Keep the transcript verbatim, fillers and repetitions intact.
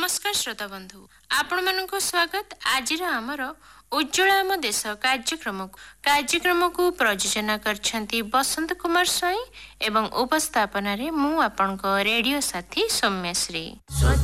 नमस्कार श्रोता बंधु आपण मानक स्वागत आज आमर उज्ज्वल आम देश कार्यक्रम कार्यक्रम को प्रयोजना करछंती बसंत कुमार स्वाई एवं उपस्थापन रे मु आपन रेडियो साथी सौम्यश्री।